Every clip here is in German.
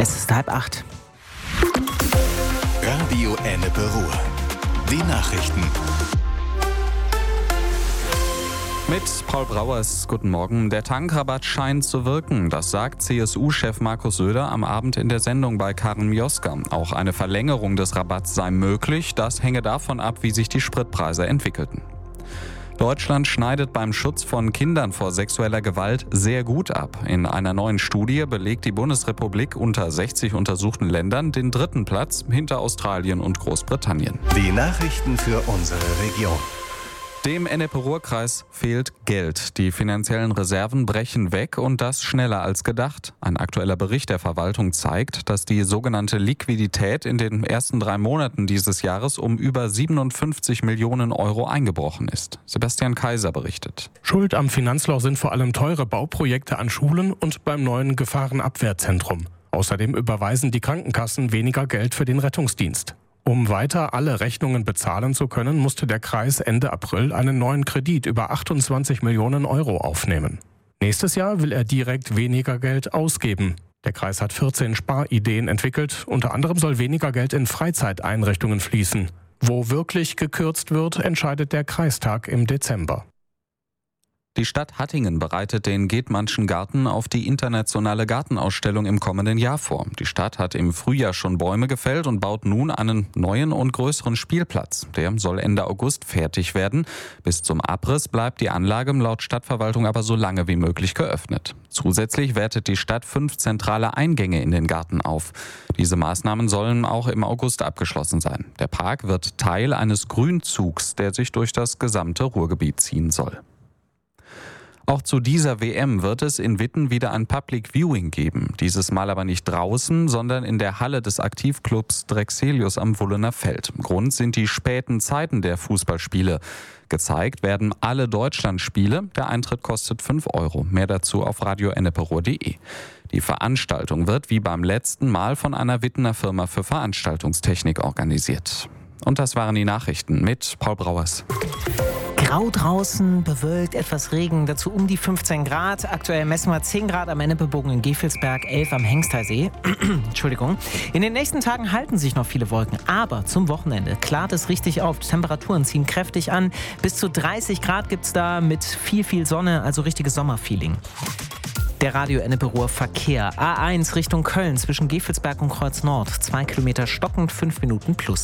Es ist 7:30. Radio Ennepe Ruhr. Die Nachrichten. Mit Paul Brauers, guten Morgen. Der Tankrabatt scheint zu wirken. Das sagt CSU-Chef Markus Söder am Abend in der Sendung bei Karin Mioska. Auch eine Verlängerung des Rabatts sei möglich. Das hänge davon ab, wie sich die Spritpreise entwickelten. Deutschland schneidet beim Schutz von Kindern vor sexueller Gewalt sehr gut ab. In einer neuen Studie belegt die Bundesrepublik unter 60 untersuchten Ländern den 3. Platz hinter Australien und Großbritannien. Die Nachrichten für unsere Region. Dem Ennepe-Ruhr-Kreis fehlt Geld. Die finanziellen Reserven brechen weg und das schneller als gedacht. Ein aktueller Bericht der Verwaltung zeigt, dass die sogenannte Liquidität in den ersten 3 Monaten dieses Jahres um über 57 Millionen Euro eingebrochen ist. Sebastian Kaiser berichtet. Schuld am Finanzloch sind vor allem teure Bauprojekte an Schulen und beim neuen Gefahrenabwehrzentrum. Außerdem überweisen die Krankenkassen weniger Geld für den Rettungsdienst. Um weiter alle Rechnungen bezahlen zu können, musste der Kreis Ende April einen neuen Kredit über 28 Millionen Euro aufnehmen. Nächstes Jahr will er direkt weniger Geld ausgeben. Der Kreis hat 14 Sparideen entwickelt. Unter anderem soll weniger Geld in Freizeiteinrichtungen fließen. Wo wirklich gekürzt wird, entscheidet der Kreistag im Dezember. Die Stadt Hattingen bereitet den Gedmannschen Garten auf die internationale Gartenausstellung im kommenden Jahr vor. Die Stadt hat im Frühjahr schon Bäume gefällt und baut nun einen neuen und größeren Spielplatz. Der soll Ende August fertig werden. Bis zum Abriss bleibt die Anlage laut Stadtverwaltung aber so lange wie möglich geöffnet. Zusätzlich wertet die Stadt 5 zentrale Eingänge in den Garten auf. Diese Maßnahmen sollen auch im August abgeschlossen sein. Der Park wird Teil eines Grünzugs, der sich durch das gesamte Ruhrgebiet ziehen soll. Auch zu dieser WM wird es in Witten wieder ein Public Viewing geben. Dieses Mal aber nicht draußen, sondern in der Halle des Aktivclubs Drexelius am Wullener Feld. Grund sind die späten Zeiten der Fußballspiele. Gezeigt werden alle Deutschlandspiele. Der Eintritt kostet 5 Euro. Mehr dazu auf radioenneperuhr.de. Die Veranstaltung wird wie beim letzten Mal von einer Wittener Firma für Veranstaltungstechnik organisiert. Und das waren die Nachrichten mit Paul Brauers. Grau draußen, bewölkt, etwas Regen, dazu um die 15 Grad. Aktuell messen wir 10 Grad am Ennepebogen in Gefelsberg, 11 am Hengstersee. Entschuldigung. In den nächsten Tagen halten sich noch viele Wolken, aber zum Wochenende klart es richtig auf. Die Temperaturen ziehen kräftig an. Bis zu 30 Grad gibt's da mit viel Sonne, also richtiges Sommerfeeling. Der Radio Ennepe-Ruhr Verkehr. A1 Richtung Köln zwischen Gefelsberg und Kreuz Nord. 2 Kilometer stockend, 5 Minuten plus.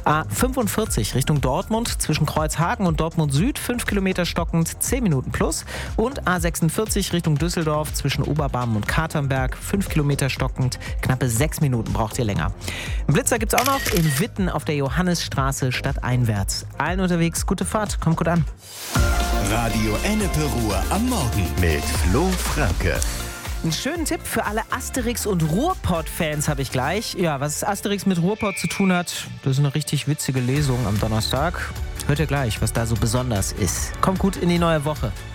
A45 Richtung Dortmund zwischen Kreuzhagen und Dortmund Süd. 5 Kilometer stockend, 10 Minuten plus. Und A46 Richtung Düsseldorf zwischen Oberbarm und Katernberg. 5 Kilometer stockend, knappe 6 Minuten braucht ihr länger. Einen Blitzer gibt's auch noch in Witten auf der Johannisstraße stadteinwärts. Allen unterwegs, gute Fahrt, kommt gut an. Radio Ennepe Ruhr am Morgen mit Flo Franke. Einen schönen Tipp für alle Asterix- und Ruhrpott-Fans habe ich gleich. Ja, was Asterix mit Ruhrpott zu tun hat, das ist eine richtig witzige Lesung am Donnerstag. Hört ihr gleich, was da so besonders ist. Kommt gut in die neue Woche.